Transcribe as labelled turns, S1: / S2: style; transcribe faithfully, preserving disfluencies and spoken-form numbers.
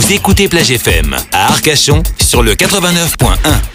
S1: Vous écoutez Plage F M à Arcachon sur le quatre-vingt-neuf point un.